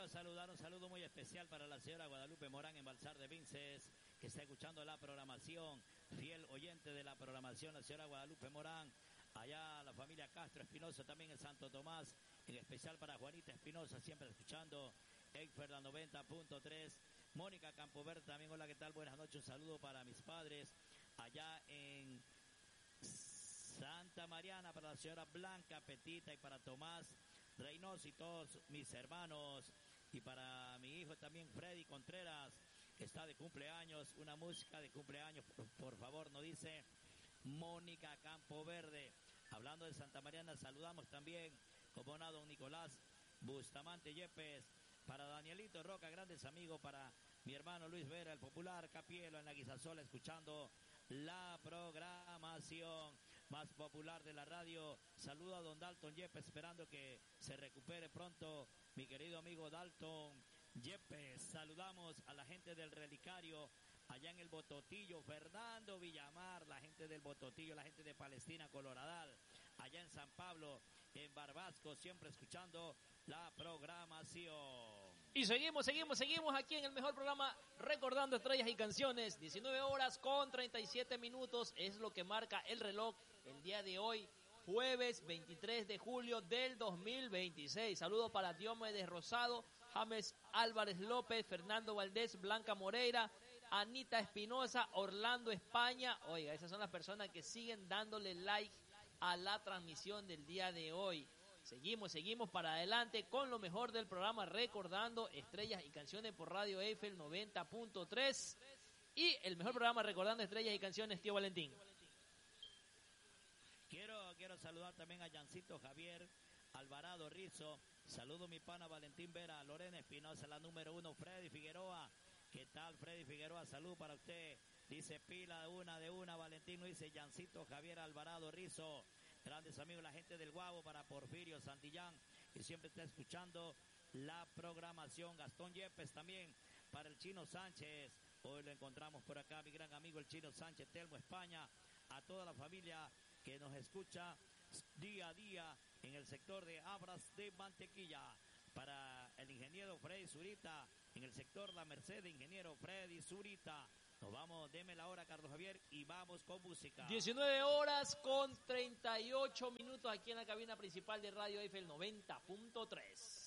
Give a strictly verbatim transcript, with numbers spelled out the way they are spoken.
Quiero saludar, un saludo muy especial para la señora Guadalupe Morán en Balsar de Vinces, que está escuchando la programación, fiel oyente de la programación, la señora Guadalupe Morán. Allá la familia Castro Espinosa, también en Santo Tomás, en especial para Juanita Espinosa, siempre escuchando Eifer la noventa punto tres. Mónica Campoverde también, hola, ¿qué tal? Buenas noches, un saludo para mis padres allá en Santa Mariana, para la señora Blanca Petita y para Tomás Reynoso y todos mis hermanos, y para mi hijo también Freddy Contreras, que está de cumpleaños. Una música de cumpleaños, por, por favor, nos dice Mónica Campoverde. Hablando de Santa Mariana, saludamos también, como no, don Nicolás Bustamante Yepes, para Danielito Roca, grandes amigos, para mi hermano Luis Vera, el popular Capielo en la Guisasola, escuchando la programación más popular de la radio. Saludo a don Dalton Yepes, esperando que se recupere pronto mi querido amigo Dalton Yepes. Saludamos a la gente del Relicario allá en el Bototillo, Fernando Villamar, la gente del Bototillo, la gente de Palestina, Coloradal, allá en San Pablo, en Barbasco, siempre escuchando la programación. Y seguimos, seguimos, seguimos aquí en el mejor programa, recordando estrellas y canciones. diecinueve horas con treinta y siete minutos es lo que marca el reloj el día de hoy, jueves veintitrés de julio del dos mil veintiséis. Saludos para Diomedes Rosado, James Álvarez López, Fernando Valdés, Blanca Moreira, Anita Espinosa, Orlando España. Oiga, esas son las personas que siguen dándole like a la transmisión del día de hoy. Seguimos, seguimos para adelante con lo mejor del programa, recordando estrellas y canciones por Radio Eiffel noventa punto tres. Y el mejor programa recordando estrellas y canciones, tío Valentín. Quiero, quiero saludar también a Yancito Javier Alvarado Rizo. Saludo mi pana Valentín Vera, Lorena Espinosa, la número uno, Freddy Figueroa. ¿Qué tal, Freddy Figueroa? Salud para usted. Dice pila de una de una, Valentín, no dice Yancito Javier Alvarado Rizo. Grandes amigos, la gente del Guavo, para Porfirio Santillán, que siempre está escuchando la programación. Gastón Yepes también, para el Chino Sánchez. Hoy lo encontramos por acá, mi gran amigo el Chino Sánchez, Telmo, España. A toda la familia que nos escucha día a día en el sector de Abras de Mantequilla. Para el ingeniero Freddy Zurita, en el sector La Merced, ingeniero Freddy Zurita. Nos vamos, deme la hora, Carlos Javier, y vamos con música. diecinueve horas con treinta y ocho minutos aquí en la cabina principal de Radio Eiffel noventa punto tres.